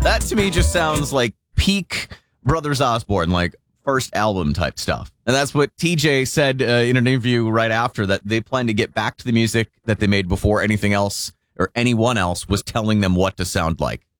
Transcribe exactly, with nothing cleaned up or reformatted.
That to me just sounds like peak Brothers Osborne, like first album type stuff. And that's what T J said uh, in an interview right after, that they plan to get back to the music that they made before anything else or anyone else was telling them what to sound like.